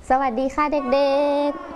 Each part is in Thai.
สวัสดีค่ะเด็กๆ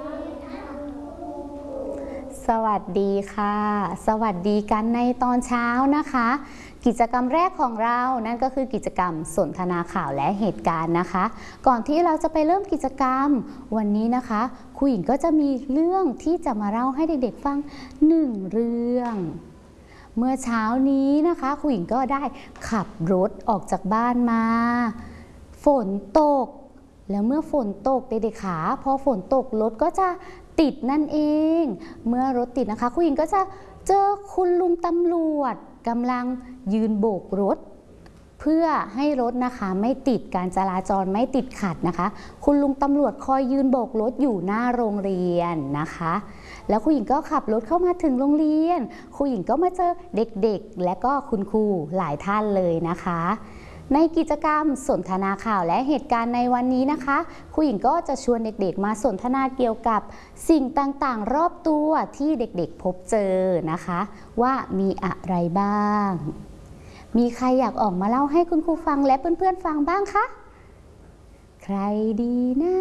สวัสดีค่ะสวัสดีกันในตอนเช้านะคะกิจกรรมแรกของเรานั่นก็คือกิจกรรมสนทนาข่าวและเหตุการณ์นะคะก่อนที่เราจะไปเริ่มกิจกรรมวันนี้นะคะครูหญิงก็จะมีเรื่องที่จะมาเล่าให้เด็กๆฟัง1 เรื่องเมื่อเช้านี้นะคะครูหญิงก็ได้ขับรถออกจากบ้านมาฝนตกแล้วเมื่อฝนตกเด็กๆขาพอฝนตกรถก็จะติดนั่นเองเมื่อรถติดนะคะครูหญิงก็จะเจอคุณลุงตำรวจกำลังยืนโบกรถเพื่อให้รถนะคะไม่ติดการจราจรไม่ติดขัดนะคะคุณลุงตำรวจคอยยืนโบกรถอยู่หน้าโรงเรียนนะคะแล้วครูหญิงก็ขับรถเข้ามาถึงโรงเรียนครูหญิงก็มาเจอเด็กๆและก็คุณครูหลายท่านเลยนะคะในกิจกรรมสนทนาข่าวและเหตุการณ์ในวันนี้นะคะครูหญิงก็จะชวนเด็กๆมาสนทนาเกี่ยวกับสิ่งต่างๆรอบตัวที่เด็กๆพบเจอนะคะว่ามีอะไรบ้างมีใครอยากออกมาเล่าให้คุณครูฟังและเพื่อนๆฟังบ้างคะใครดีนะ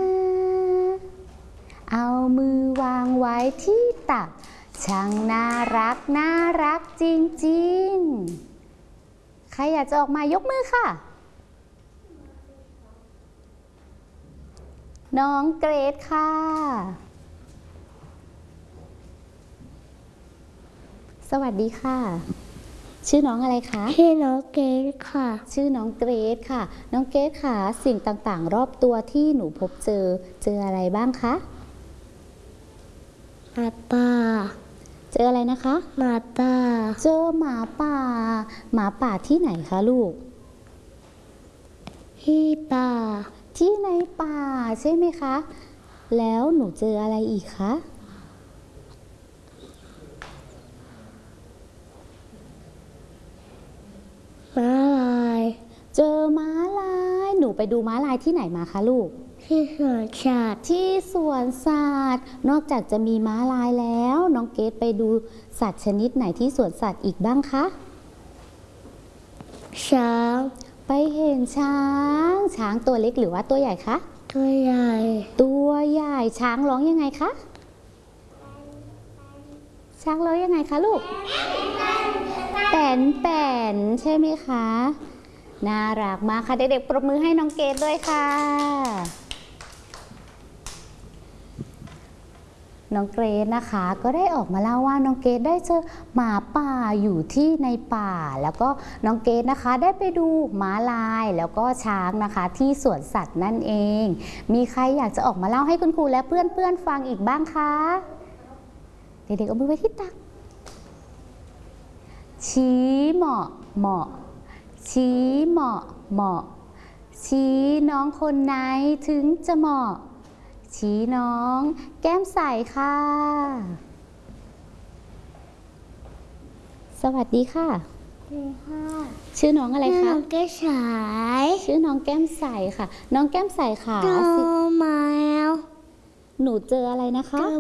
เอามือวางไว้ที่ตักช่างน่ารักน่ารักจริงๆใครอยากจะออกมายกมือค่ะน้องเกรซค่ะสวัสดีค่ะชื่อน้องอะไรคะชื่อน้องเกรซค่ะชื่อน้องเกรซค่ะน้องเกรซค่ะสิ่งต่างๆรอบตัวที่หนูพบเจออะไรบ้างคะหมาป่าเจออะไรนะคะหมาป่าเจอหมาป่าหมาป่าที่ไหนคะลูกที่ป่าที่ในป่าใช่ไหมคะแล้วหนูเจออะไรอีกคะม้าลายเจอม้าลายหนูไปดูม้าลายที่ไหนมาคะลูกที่สวนสัตว์ที่สวนสัตว์นอกจากจะมีม้าลายแล้วน้องเกรซไปดูสัตว์ชนิดไหนที่สวนสัตว์อีกบ้างคะช้างไปเห็นช้างตัวเล็กหรือว่าตัวใหญ่คะตัวใหญ่ตัวใหญ่ช้างร้องยังไงคะช้างร้องยังไงคะลูกแป่นใช่ไหมคะน่ารักมากค่ะเด็กๆปรบมือให้น้องเกรซด้วยค่ะน้องเกรซนะคะก็ได้ออกมาเล่าว่าน้องเกรซได้เจอหมาป่าอยู่ที่ในป่าแล้วก็น้องเกรซนะคะได้ไปดูม้าลายแล้วก็ช้างนะคะที่สวนสัตว์นั่นเองมีใครอยากจะออกมาเล่าให้คุณครูและเพื่อนๆฟังอีกบ้างคะเด็กๆเอามือไว้ที่ตักชี้เหมาะเหมาะชี้เหมาะเหมาะชี้น้องคนไหนถึงจะเหมาะชี้น้องแก้มใสค่ะสวัสดีค่ะชื่อน้องอะไรคะน้องแก้มใสชื่อน้องแก้มใสค่ะน้องแก้มใสค่ะน้องแมวหนูเจออะไรนะคะ